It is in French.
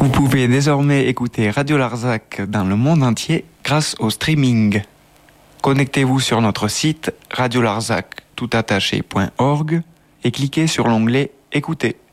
Vous pouvez désormais écouter Radio Larzac dans le monde entier grâce au streaming. Connectez-vous sur notre site radiolarzac toutattaché.org et cliquez sur l'onglet Écoutez.